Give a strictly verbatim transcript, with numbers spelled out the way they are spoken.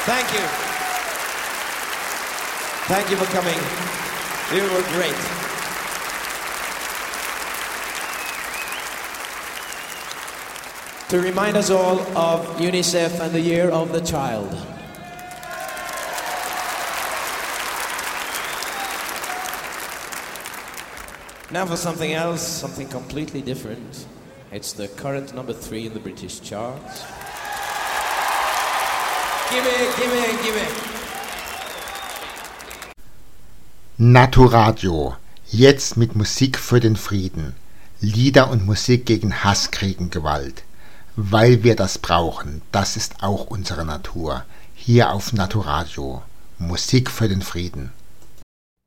Thank you. Thank you for coming. You were great. To remind us all of UNICEF and the Year of the Child. Now for something else, something completely different. It's the current number three in the British charts. Give it, give it, give it. Naturadio. Jetzt mit Musik für den Frieden. Lieder und Musik gegen Hass, Krieg und Gewalt. Weil wir das brauchen. Das ist auch unsere Natur. Hier auf Naturadio. Musik für den Frieden.